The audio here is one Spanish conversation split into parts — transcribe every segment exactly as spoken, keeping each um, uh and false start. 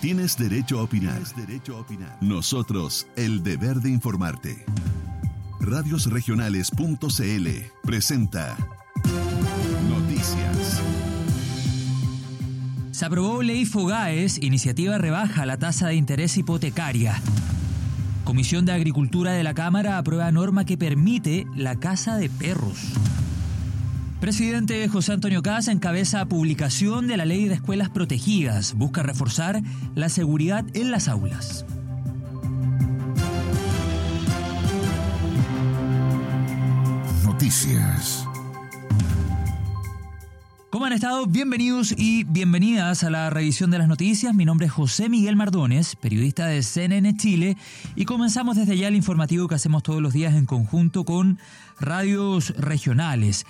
Tienes derecho a opinar. Tienes derecho a opinar. Nosotros, el deber de informarte. radios regionales punto c l presenta Noticias. Se aprobó Ley Fogaes, iniciativa rebaja la tasa de interés hipotecaria. Comisión de Agricultura de la Cámara aprueba norma que permite la caza de perros. Presidente José Antonio Kast encabeza publicación de la Ley de Escuelas Protegidas. Busca reforzar la seguridad en las aulas. Noticias. ¿Cómo han estado? Bienvenidos y bienvenidas a la revisión de las noticias. Mi nombre es José Miguel Mardones, periodista de C N N Chile, y comenzamos desde ya el informativo que hacemos todos los días en conjunto con radios regionales.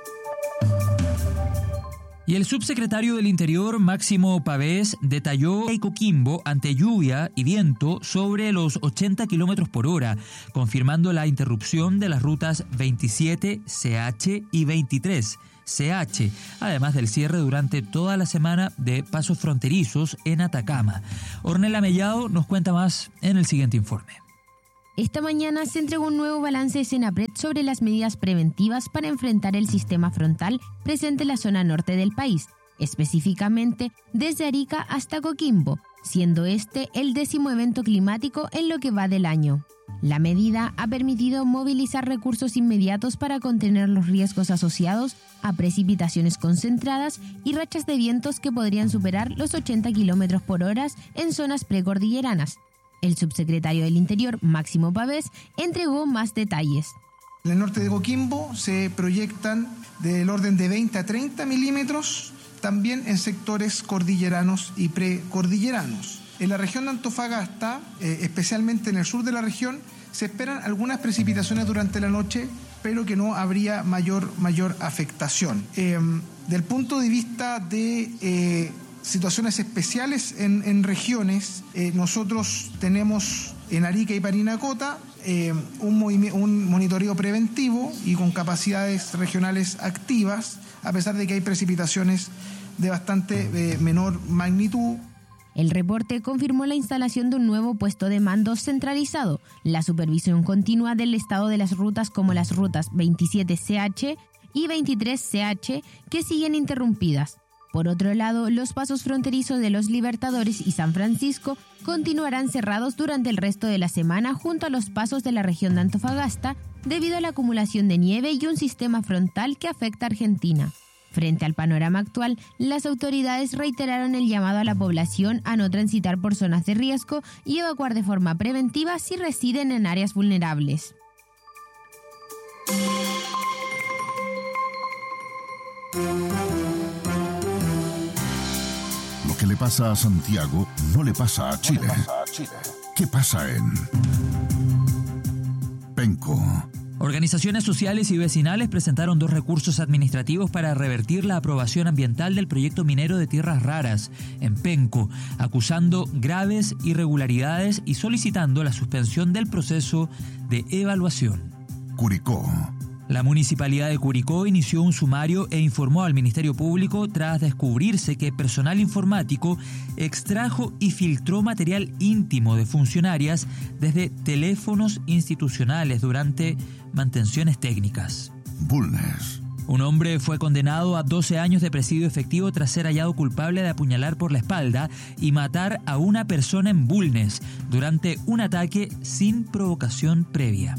Y el subsecretario del Interior, Máximo Pavés, detalló en Coquimbo ante lluvia y viento sobre los ochenta kilómetros por hora, confirmando la interrupción de las rutas veintisiete C H y veintitrés C H, además del cierre durante toda la semana de pasos fronterizos en Atacama. Ornella Mellado nos cuenta más en el siguiente informe. Esta mañana se entregó un nuevo balance de Senapred sobre las medidas preventivas para enfrentar el sistema frontal presente en la zona norte del país, específicamente desde Arica hasta Coquimbo, siendo este el décimo evento climático en lo que va del año. La medida ha permitido movilizar recursos inmediatos para contener los riesgos asociados a precipitaciones concentradas y rachas de vientos que podrían superar los ochenta kilómetros por hora en zonas precordilleranas. El subsecretario del Interior, Máximo Pavés, entregó más detalles. En el norte de Coquimbo se proyectan del orden de veinte a treinta milímetros, también en sectores cordilleranos y precordilleranos. En la región de Antofagasta, eh, especialmente en el sur de la región, se esperan algunas precipitaciones durante la noche, pero que no habría mayor, mayor afectación. Eh, del punto de vista de Eh, situaciones especiales en, en regiones, eh, nosotros tenemos en Arica y Parinacota eh, un, movimi- un monitoreo preventivo y con capacidades regionales activas, a pesar de que hay precipitaciones de bastante eh, menor magnitud. El reporte confirmó la instalación de un nuevo puesto de mando centralizado, la supervisión continua del estado de las rutas como las rutas veintisiete C H y veintitrés C H que siguen interrumpidas. Por otro lado, los pasos fronterizos de Los Libertadores y San Francisco continuarán cerrados durante el resto de la semana junto a los pasos de la región de Antofagasta debido a la acumulación de nieve y un sistema frontal que afecta a Argentina. Frente al panorama actual, las autoridades reiteraron el llamado a la población a no transitar por zonas de riesgo y evacuar de forma preventiva si residen en áreas vulnerables. Lo que le pasa a Santiago no le pasa a Chile. ¿Qué pasa en Penco? Organizaciones sociales y vecinales presentaron dos recursos administrativos para revertir la aprobación ambiental del proyecto minero de tierras raras en Penco, acusando graves irregularidades y solicitando la suspensión del proceso de evaluación. Curicó. La Municipalidad de Curicó inició un sumario e informó al Ministerio Público tras descubrirse que personal informático extrajo y filtró material íntimo de funcionarias desde teléfonos institucionales durante mantenciones técnicas. Bulnes. Un hombre fue condenado a doce años de presidio efectivo tras ser hallado culpable de apuñalar por la espalda y matar a una persona en Bulnes durante un ataque sin provocación previa.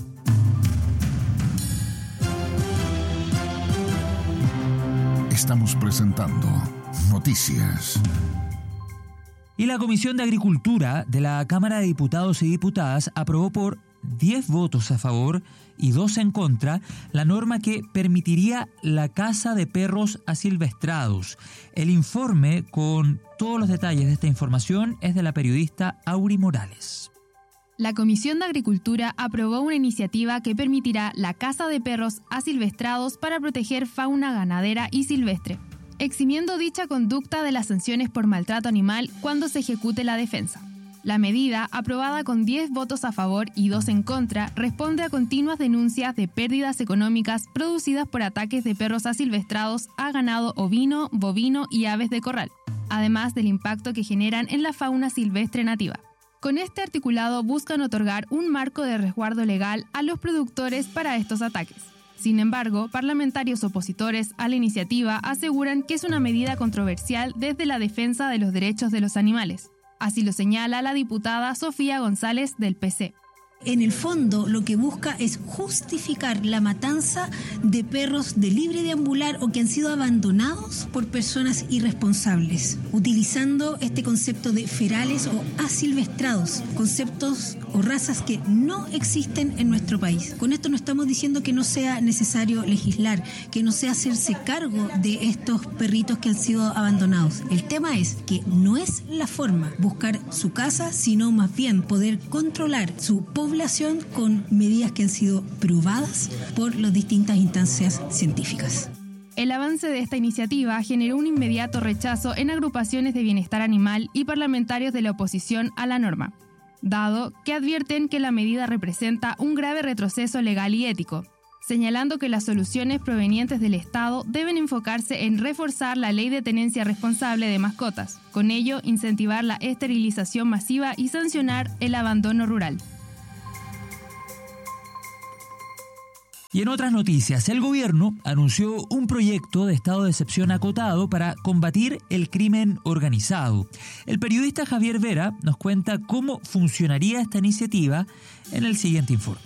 Estamos presentando Noticias. Y la Comisión de Agricultura de la Cámara de Diputados y Diputadas aprobó por diez votos a favor y dos en contra la norma que permitiría la caza de perros asilvestrados. El informe con todos los detalles de esta información es de la periodista Auri Morales. La Comisión de Agricultura aprobó una iniciativa que permitirá la caza de perros asilvestrados para proteger fauna ganadera y silvestre, eximiendo dicha conducta de las sanciones por maltrato animal cuando se ejecute la defensa. La medida, aprobada con diez votos a favor y dos en contra, responde a continuas denuncias de pérdidas económicas producidas por ataques de perros asilvestrados a ganado ovino, bovino y aves de corral. además del impacto que generan en la fauna silvestre nativa. Con este articulado buscan otorgar un marco de resguardo legal a los productores para estos ataques. Sin embargo, parlamentarios opositores a la iniciativa aseguran que es una medida controversial desde la defensa de los derechos de los animales. Así lo señala la diputada Sofía González del P C. En el fondo, lo que busca es justificar la matanza de perros de libre deambular o que han sido abandonados por personas irresponsables, utilizando este concepto de ferales o asilvestrados, conceptos o razas que no existen en nuestro país. Con esto no estamos diciendo que no sea necesario legislar, que no sea hacerse cargo de estos perritos que han sido abandonados. El tema es que no es la forma buscar su casa, sino más bien poder controlar su población población con medidas que han sido probadas por las distintas instancias científicas. El avance de esta iniciativa generó un inmediato rechazo en agrupaciones de bienestar animal y parlamentarios de la oposición a la norma, dado que advierten que la medida representa un grave retroceso legal y ético, señalando que las soluciones provenientes del Estado deben enfocarse en reforzar la ley de tenencia responsable de mascotas, con ello incentivar la esterilización masiva y sancionar el abandono rural. Y en otras noticias, el gobierno anunció un proyecto de estado de excepción acotado para combatir el crimen organizado. El periodista Javier Vera nos cuenta cómo funcionaría esta iniciativa en el siguiente informe.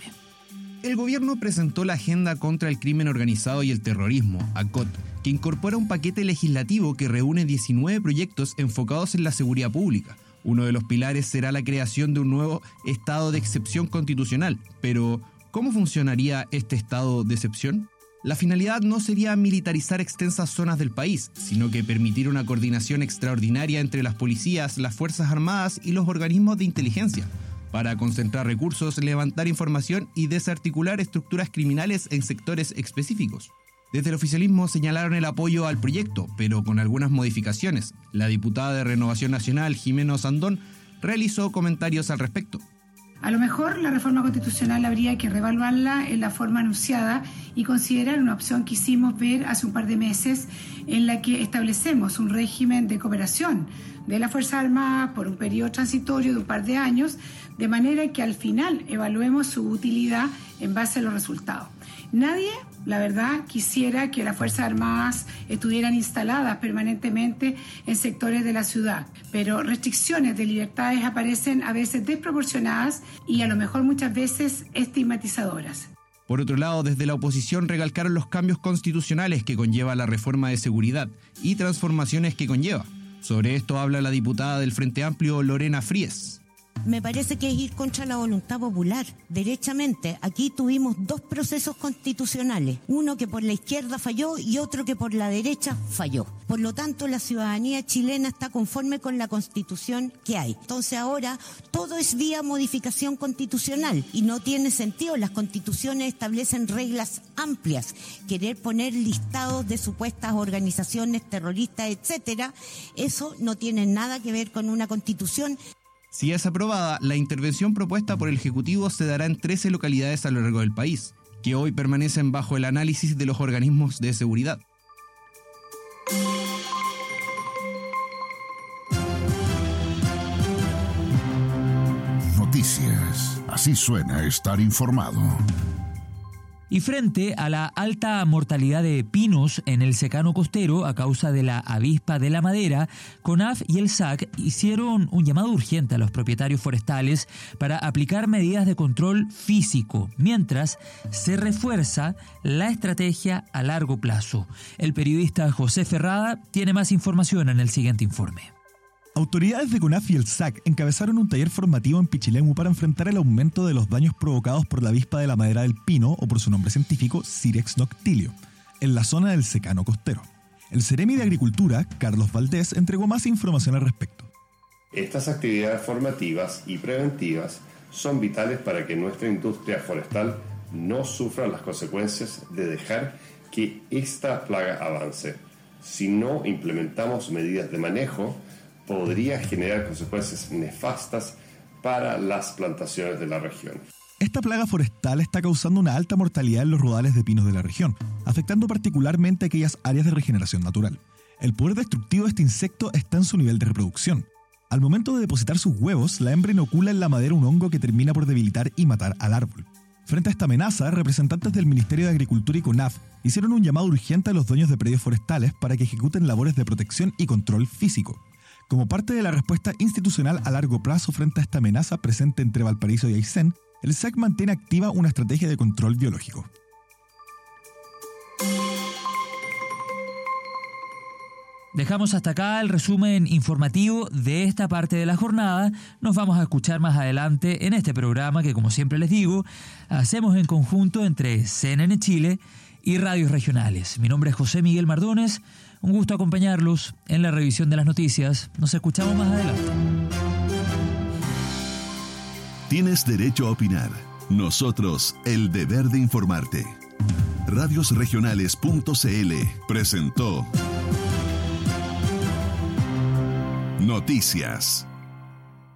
El gobierno presentó la Agenda contra el Crimen Organizado y el Terrorismo, A C O T, que incorpora un paquete legislativo que reúne diecinueve proyectos enfocados en la seguridad pública. Uno de los pilares será la creación de un nuevo estado de excepción constitucional, pero ¿cómo funcionaría este estado de excepción? La finalidad no sería militarizar extensas zonas del país, sino que permitir una coordinación extraordinaria entre las policías, las Fuerzas Armadas y los organismos de inteligencia, para concentrar recursos, levantar información y desarticular estructuras criminales en sectores específicos. Desde el oficialismo señalaron el apoyo al proyecto, pero con algunas modificaciones. La diputada de Renovación Nacional, Jimena Sandón, realizó comentarios al respecto. A lo mejor la reforma constitucional habría que reevaluarla en la forma anunciada y considerar una opción que hicimos ver hace un par de meses en la que establecemos un régimen de cooperación de la Fuerza Armada por un periodo transitorio de un par de años, de manera que al final evaluemos su utilidad en base a los resultados. Nadie, la verdad, quisiera que las Fuerzas Armadas estuvieran instaladas permanentemente en sectores de la ciudad, pero restricciones de libertades aparecen a veces desproporcionadas y a lo mejor muchas veces estigmatizadoras. Por otro lado, desde la oposición recalcaron los cambios constitucionales que conlleva la reforma de seguridad y transformaciones que conlleva. Sobre esto habla la diputada del Frente Amplio, Lorena Fríes. Me parece que es ir contra la voluntad popular, derechamente. Aquí tuvimos dos procesos constitucionales, uno que por la izquierda falló y otro que por la derecha falló. Por lo tanto, la ciudadanía chilena está conforme con la constitución que hay. Entonces ahora todo es vía modificación constitucional y no tiene sentido. Las constituciones establecen reglas amplias. Querer poner listados de supuestas organizaciones terroristas, etcétera, eso no tiene nada que ver con una constitución. Si es aprobada, la intervención propuesta por el Ejecutivo se dará en trece localidades a lo largo del país, que hoy permanecen bajo el análisis de los organismos de seguridad. Noticias. Así suena estar informado. Y frente a la alta mortalidad de pinos en el secano costero a causa de la avispa de la madera, CONAF y el S A C hicieron un llamado urgente a los propietarios forestales para aplicar medidas de control físico, mientras se refuerza la estrategia a largo plazo. El periodista José Ferrada tiene más información en el siguiente informe. Autoridades de CONAF y el S A C encabezaron un taller formativo en Pichilemu para enfrentar el aumento de los daños provocados por la avispa de la madera del pino, o por su nombre científico, Cirex noctilio, en la zona del secano costero. El Ceremi de Agricultura, Carlos Valdés, entregó más información al respecto. Estas actividades formativas y preventivas son vitales para que nuestra industria forestal no sufra las consecuencias de dejar que esta plaga avance. Si no implementamos medidas de manejo, podría generar consecuencias nefastas para las plantaciones de la región. Esta plaga forestal está causando una alta mortalidad en los rodales de pinos de la región, afectando particularmente aquellas áreas de regeneración natural. El poder destructivo de este insecto está en su nivel de reproducción. Al momento de depositar sus huevos, la hembra inocula en la madera un hongo que termina por debilitar y matar al árbol. Frente a esta amenaza, representantes del Ministerio de Agricultura y CONAF hicieron un llamado urgente a los dueños de predios forestales para que ejecuten labores de protección y control físico. Como parte de la respuesta institucional a largo plazo frente a esta amenaza presente entre Valparaíso y Aysén, el S A C mantiene activa una estrategia de control biológico. Dejamos hasta acá el resumen informativo de esta parte de la jornada. Nos vamos a escuchar más adelante en este programa que, como siempre les digo, hacemos en conjunto entre C N N Chile y radios regionales. Mi nombre es José Miguel Mardones. Un gusto acompañarlos en la revisión de las noticias. Nos escuchamos más adelante. Tienes derecho a opinar. Nosotros, el deber de informarte. radios regionales punto c l presentó Noticias.